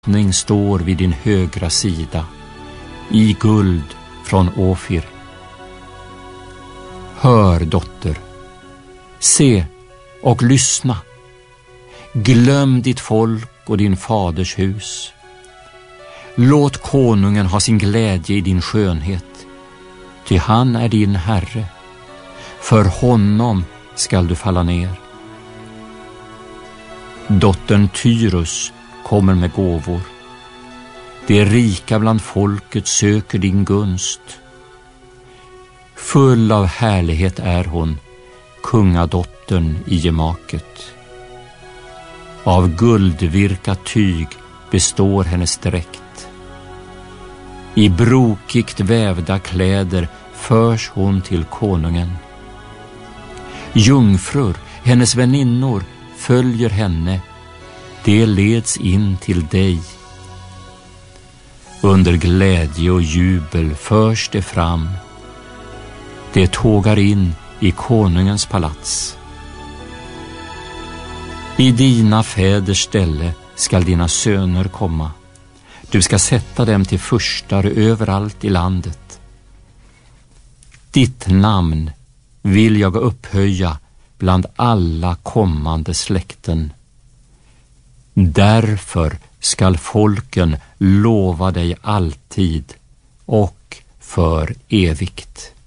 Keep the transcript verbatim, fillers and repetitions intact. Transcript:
drottning står vid din högra sida, i guld från Ofir. Hör, dotter, se och lyssna. Glöm ditt folk och din faders hus. Låt konungen ha sin glädje i din skönhet, ty han är din herre. För honom skall du falla ner. Dottern Tyrus kommer med gåvor. De rika bland folket söker din gunst. Full av härlighet är hon, kungadottern i gemaket. Av guldvirkat tyg består hennes dräkt. I brokigt vävda kläder förs hon till konungen. Jungfrur, hennes väninnor, följer henne. De leds in till dig. Under glädje och jubel förs det fram. Det tågar in i konungens palats. I dina fäders ställe skall dina söner komma. Du ska sätta dem till furstar överallt i landet. Ditt namn vill jag upphöja bland alla kommande släkten. Därför skall folken lova dig alltid och för evigt.